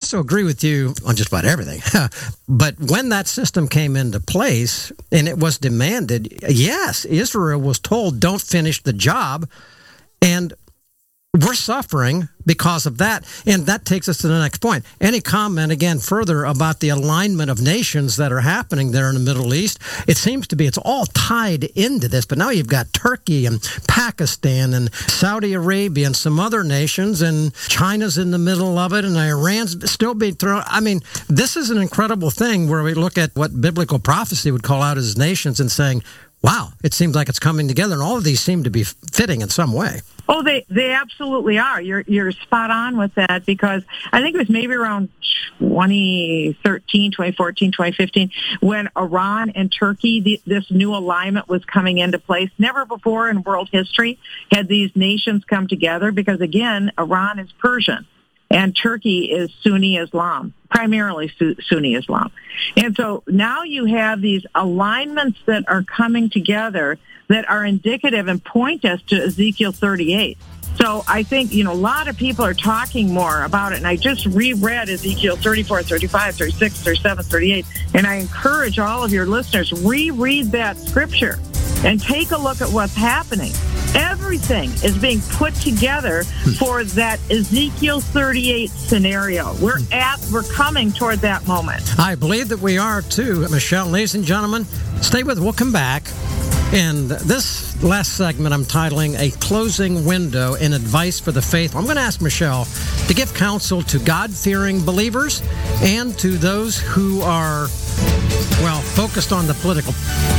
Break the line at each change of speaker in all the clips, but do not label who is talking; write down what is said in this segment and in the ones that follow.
also agree with you on just about everything. But when that system came into place and it was demanded, yes, Israel was told, don't finish the job. And we're suffering because of that. And that takes us to the next point. Any comment, again, further about the alignment of nations that are happening there in the Middle East? It seems to be it's all tied into this. But now you've got Turkey and Pakistan and Saudi Arabia and some other nations, and China's in the middle of it, and Iran's still being thrown. I mean, this is an incredible thing where we look at what biblical prophecy would call out as nations and saying, wow, it seems like it's coming together, and all of these seem to be fitting in some way.
Oh, they absolutely are. You're spot on with that, because I think it was maybe around 2013, 2014, 2015 when Iran and Turkey, this new alignment was coming into place. Never before in world history had these nations come together, because, again, Iran is Persian and Turkey is Sunni Islam, primarily Sunni Islam. And so now you have these alignments that are coming together that are indicative and point us to Ezekiel 38. So I think, a lot of people are talking more about it. And I just reread Ezekiel 34, 35, 36, 37, 38. And I encourage all of your listeners, reread that scripture and take a look at what's happening. Everything is being put together for that Ezekiel 38 scenario. We're coming toward that moment.
I believe that we are too, Michelle. Ladies and gentlemen, stay with us. We'll come back. And this last segment I'm titling A Closing Window in Advice for the Faithful. I'm going to ask Michelle to give counsel to God-fearing believers and to those who are, focused on the political.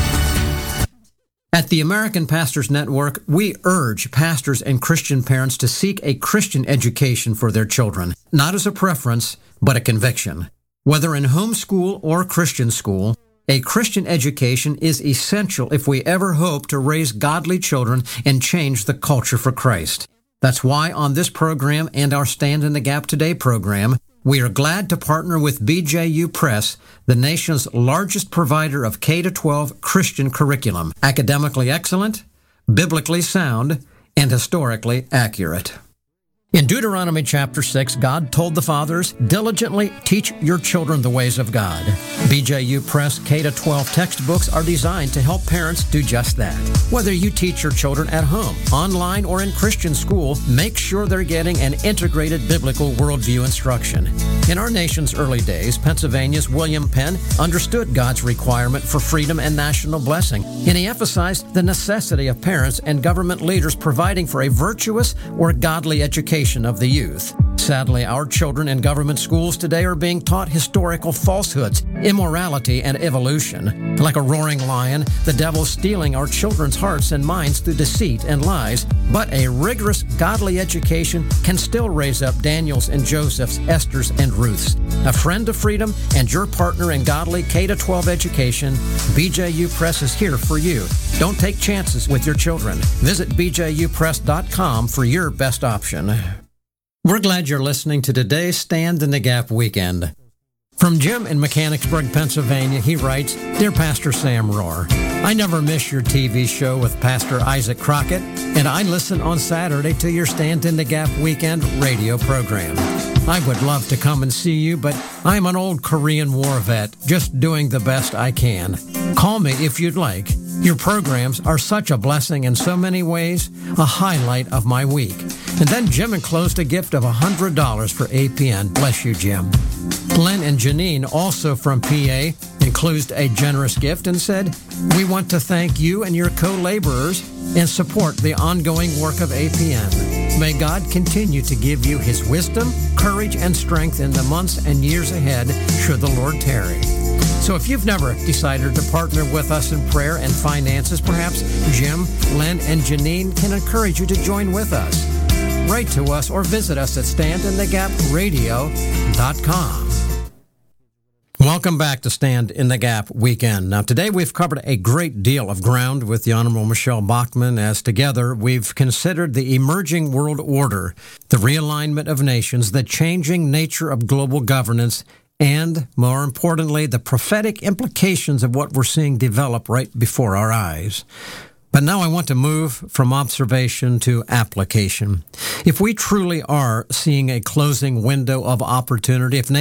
At the American Pastors Network, we urge pastors and Christian parents to seek a Christian education for their children, not as a preference, but a conviction. Whether in homeschool or Christian school, a Christian education is essential if we ever hope to raise godly children and change the culture for Christ. That's why on this program and our Stand in the Gap Today program, we are glad to partner with BJU Press, the nation's largest provider of K-12 Christian curriculum, academically excellent, biblically sound, and historically accurate. In Deuteronomy chapter 6, God told the fathers, diligently teach your children the ways of God. BJU Press K-12 textbooks are designed to help parents do just that. Whether you teach your children at home, online, or in Christian school, make sure they're getting an integrated biblical worldview instruction. In our nation's early days, Pennsylvania's William Penn understood God's requirement for freedom and national blessing, and he emphasized the necessity of parents and government leaders providing for a virtuous or godly education of the youth. Sadly, our children in government schools today are being taught historical falsehoods, immorality, and evolution. Like a roaring lion, the devil's stealing our children's hearts and minds through deceit and lies. But a rigorous, godly education can still raise up Daniels and Josephs, Esthers and Ruths. A friend of freedom and your partner in godly K-12 education, BJU Press is here for you. Don't take chances with your children. Visit bjupress.com for your best option. We're glad you're listening to today's Stand in the Gap weekend. From Jim in Mechanicsburg, Pennsylvania, he writes, Dear Pastor Sam Rohr, I never miss your TV show with Pastor Isaac Crockett, and I listen on Saturday to your Stand in the Gap weekend radio program. I would love to come and see you, but I'm an old Korean War vet, just doing the best I can. Call me if you'd like. Your programs are such a blessing in so many ways, a highlight of my week. And then Jim enclosed a gift of $100 for APN. Bless you, Jim. Glenn and Janine, also from PA, enclosed a generous gift and said, We want to thank you and your co-laborers and support the ongoing work of APN. May God continue to give you his wisdom, courage, and strength in the months and years ahead, should the Lord tarry. So if you've never decided to partner with us in prayer and finances, perhaps Jim, Len, and Janine can encourage you to join with us. Write to us or visit us at standinthegapradio.com. Welcome back to Stand in the Gap Weekend. Now, today we've covered a great deal of ground with the Honorable Michelle Bachmann, as together we've considered the emerging world order, the realignment of nations, the changing nature of global governance, and, more importantly, the prophetic implications of what we're seeing develop right before our eyes. But now I want to move from observation to application. If we truly are seeing a closing window of opportunity, if